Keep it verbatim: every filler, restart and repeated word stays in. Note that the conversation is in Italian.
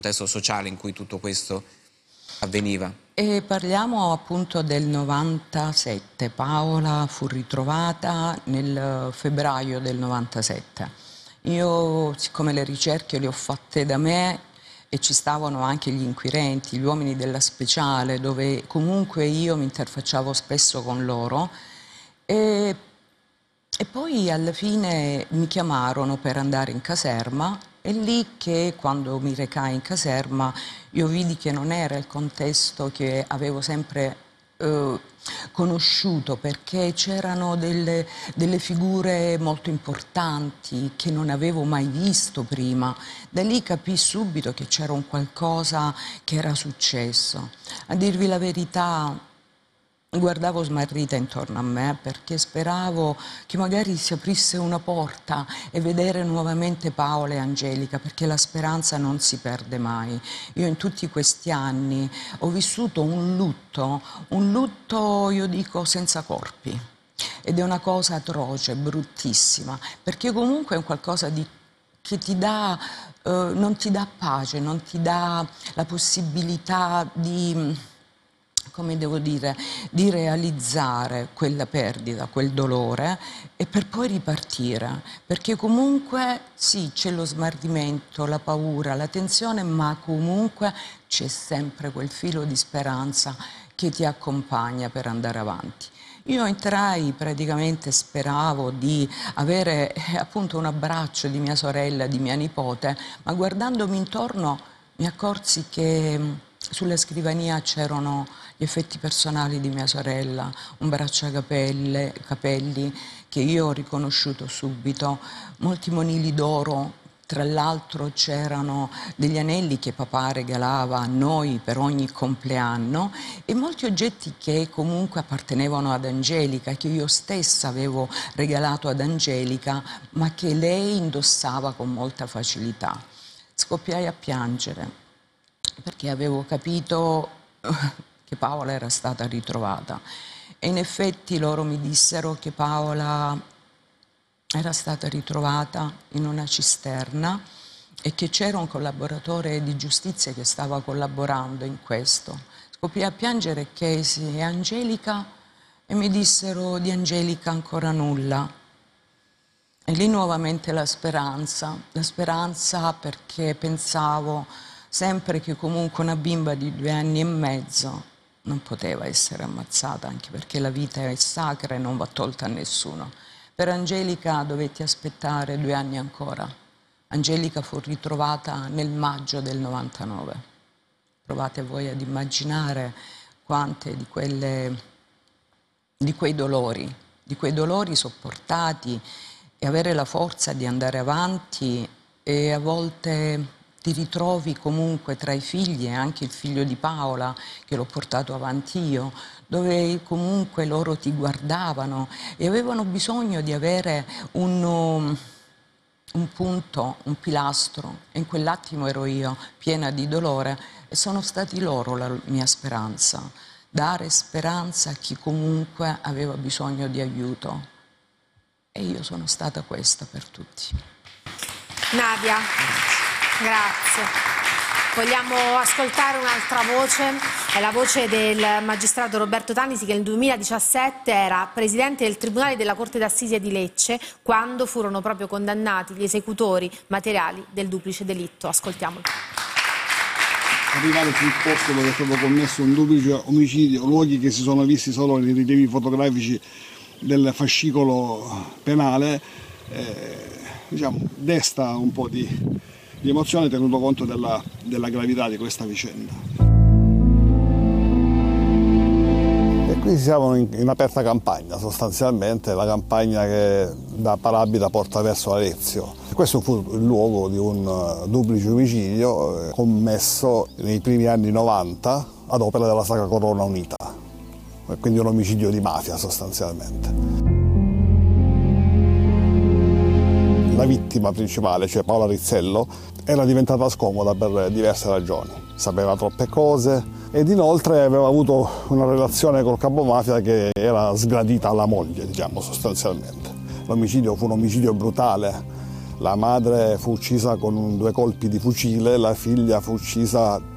contesto sociale in cui tutto questo avveniva. E parliamo appunto del novantasette. Paola fu ritrovata nel febbraio del novantasette. Io, siccome le ricerche le ho fatte da me e ci stavano anche gli inquirenti, gli uomini della speciale, dove comunque io mi interfacciavo spesso con loro, e, e poi alla fine mi chiamarono per andare in caserma. È lì che, quando mi recai in caserma, io vidi che non era il contesto che avevo sempre eh, conosciuto, perché c'erano delle, delle figure molto importanti che non avevo mai visto prima. Da lì capii subito che c'era un qualcosa che era successo. A dirvi la verità, guardavo smarrita intorno a me perché speravo che magari si aprisse una porta e vedere nuovamente Paola e Angelica, perché la speranza non si perde mai. Io in tutti questi anni ho vissuto un lutto, un lutto io dico senza corpi, ed è una cosa atroce, bruttissima, perché comunque è un qualcosa di, che ti dà, eh, non ti dà pace, non ti dà la possibilità di, come devo dire, di realizzare quella perdita, quel dolore, e per poi ripartire, perché comunque sì, c'è lo smarrimento, la paura, la tensione, ma comunque c'è sempre quel filo di speranza che ti accompagna per andare avanti. Io entrai, praticamente speravo di avere eh, appunto un abbraccio di mia sorella, di mia nipote, ma guardandomi intorno mi accorsi che mh, sulla scrivania c'erano gli effetti personali di mia sorella, un bracciacapelle, capelli che io ho riconosciuto subito, molti monili d'oro. Tra l'altro c'erano degli anelli che papà regalava a noi per ogni compleanno e molti oggetti che comunque appartenevano ad Angelica, che io stessa avevo regalato ad Angelica, ma che lei indossava con molta facilità. Scoppiai a piangere perché avevo capito che Paola era stata ritrovata. E in effetti loro mi dissero che Paola era stata ritrovata in una cisterna e che c'era un collaboratore di giustizia che stava collaborando in questo. Scoppiai a piangere, chiesi: "È Angelica?" E mi dissero di Angelica ancora nulla. E lì nuovamente la speranza, la speranza perché pensavo sempre che comunque una bimba di due anni e mezzo non poteva essere ammazzata, anche perché la vita è sacra e non va tolta a nessuno. Per Angelica dovetti aspettare due anni ancora. Angelica fu ritrovata nel maggio del novantanove. Provate voi ad immaginare quante di quelle, di quei dolori, di quei dolori sopportati, e avere la forza di andare avanti, e a volte ti ritrovi comunque tra i figli, e anche il figlio di Paola, che l'ho portato avanti io, dove comunque loro ti guardavano e avevano bisogno di avere un, un punto, un pilastro, e in quell'attimo ero io, piena di dolore, e sono stati loro la mia speranza, dare speranza a chi comunque aveva bisogno di aiuto. E io sono stata questa per tutti. Nadia, grazie. Vogliamo ascoltare un'altra voce, è la voce del magistrato Roberto Tannisi, che nel duemiladiciassette era presidente del Tribunale della Corte d'Assise di Lecce, quando furono proprio condannati gli esecutori materiali del duplice delitto. Ascoltiamolo. Arrivare sul posto dove è stato commesso un duplice omicidio, luoghi che si sono visti solo nei rilievi fotografici del fascicolo penale, eh, diciamo, desta un po' di, di emozione, tenuto conto della, della gravità di questa vicenda. E qui siamo in, in aperta campagna, sostanzialmente la campagna che da Parabita porta verso Arezzo. Questo fu il luogo di un uh, duplice omicidio eh, commesso nei primi anni novanta ad opera della Sacra Corona Unita. Quindi un omicidio di mafia sostanzialmente. La vittima principale, cioè Paola Rizzello, era diventata scomoda per diverse ragioni. Sapeva troppe cose ed inoltre aveva avuto una relazione col capomafia che era sgradita alla moglie, diciamo, sostanzialmente. L'omicidio fu un omicidio brutale, La madre fu uccisa con due colpi di fucile, la figlia fu uccisa